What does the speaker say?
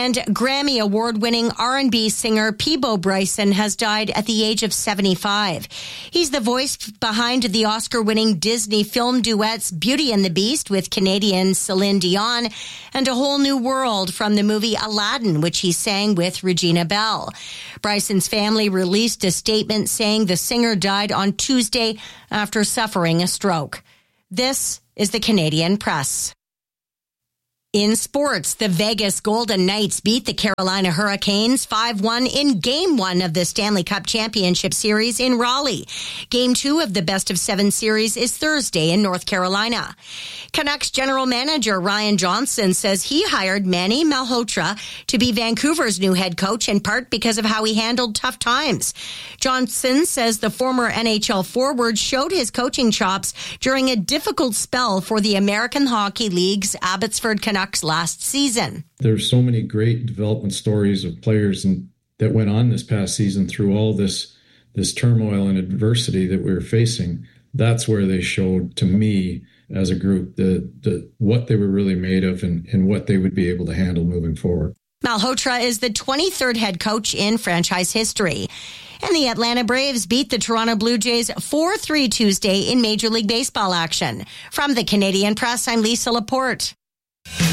And Grammy award-winning R&B singer Peabo Bryson has died at the age of 75. He's the voice behind the Oscar-winning Disney film duets Beauty and the Beast with Canadian Celine Dion and A Whole New World from the movie Aladdin, which he sang with Regina Bell. Bryson's family released a statement saying the singer died on Tuesday after suffering a stroke. This is the Canadian Press. In sports, the Vegas Golden Knights beat the Carolina Hurricanes 5-1 in Game 1 of the Stanley Cup Championship Series in Raleigh. Game 2 of the best-of-7 series is Thursday in North Carolina. Canucks general manager Ryan Johnson says he hired Manny Malhotra to be Vancouver's new head coach in part because of how he handled tough times. Johnson says the former NHL forward showed his coaching chops during a difficult spell for the American Hockey League's Abbotsford Canucks last season. There's so many great development stories of players that went on this past season through all this turmoil and adversity that we were facing. That's where they showed to me as a group the what they were really made of and what they would be able to handle moving forward. Malhotra is the 23rd head coach in franchise history. And the Atlanta Braves beat the Toronto Blue Jays 4-3 Tuesday in Major League Baseball action. From the Canadian Press, I'm Lisa Laporte.